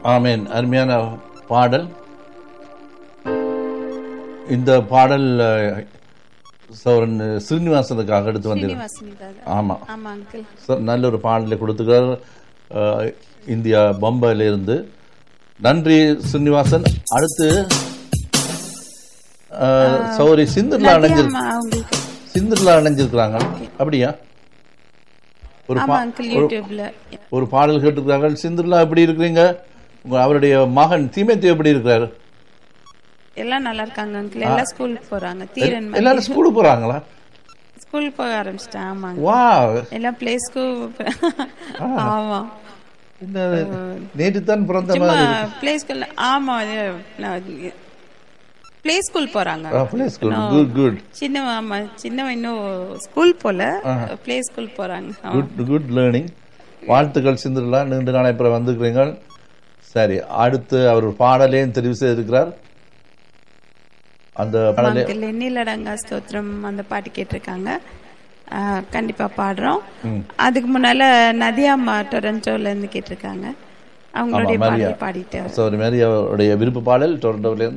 ஆமேன். அருமையான பாடல். இந்த பாடல் சௌரன் ஸ்ரீனிவாசனுக்காக எடுத்து வந்தீங்க. ஆமா, நல்ல ஒரு பாடலை கொடுத்துக்கிறார். இந்தியா பம்பாயில இருந்து. நன்றி ஸ்ரீனிவாசன். அடுத்து சௌரி சிந்தர்லா இணைஞ்சிருக்கிறாங்க. அப்படியா? ஒரு பாடல் கேட்டிருக்கிறாங்க. சிந்தர்லா எப்படி இருக்கிறீங்க? அவருடைய மகன் தீமேத்தி எப்படி இருக்கிறாரு? எல்லாம் நல்லா இருக்காங்க அங்கிள். எல்லாம் ஸ்கூலுக்கு போறாங்க. தீரன் எல்லாரும் ஸ்கூலுக்கு போறாங்களா? ஸ்கூல் போக ஆரம்பிச்சிட்டேன். ஆமாங்க. வாவ். எல்லாம் ப்ளே ஸ்கூல். ஆமா. நேற்று தான் பிறந்த மாதிரி ப்ளே ஸ்கூல். ஆமா, ப்ளே ஸ்கூல் போறாங்க. Play school. Good good. சின்னவன் இன்னும் ஸ்கூல் போல, ப்ளே ஸ்கூல் போறாங்க. Good learning. வாழ்த்துக்கள் சிந்தர்லா. நீண்ட நாளை அப்புறம் வந்துக்கிறீங்க. சரி, அடுத்து அவர் பாடலையும் தெரிவு செய்திருக்கிறார். அந்த எண்ணிலடங்கா ஸ்தோத்திரம் அந்த பாட்டு கேட்டிருக்காங்க. கண்டிப்பா பாடுறோம். அதுக்கு முன்னால நதியாம்மா டொரண்டோல இருந்து கேட்டிருக்காங்க. அவங்களுடைய பாடல் பாடிட்டு விருப்ப பாடல் டொரண்டோல